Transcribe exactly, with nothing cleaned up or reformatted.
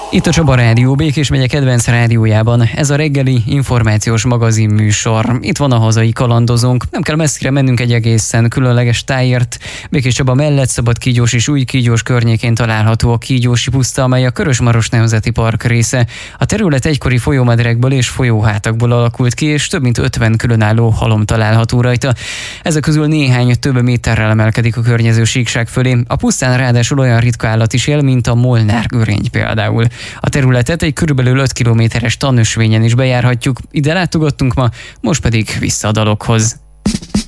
Itt a Csaba Rádió, Békés megye kedvenc rádiójában. Ez a reggeli információs magazin műsor. Itt van a hazai kalandozónk. Nem kell messzire mennünk egy egészen különleges tájért. Békés Csaba mellett Szabadkígyós és Újkígyós környékén található a Kígyósi puszta, amely a Körös-Maros Nemzeti Park része. A terület egykori folyómederekből és folyóhátakból alakult ki, és több mint ötven különálló halom található rajta. Ezek közül néhány több méterrel emelkedik a környező síkság fölé. A pusztán ráadásul olyan ritka állat is él, mint a molnár görény például. A területet egy körülbelül öt kilométeres tanösvényen is bejárhatjuk. Ide látogattunk ma, most pedig vissza a dalokhoz.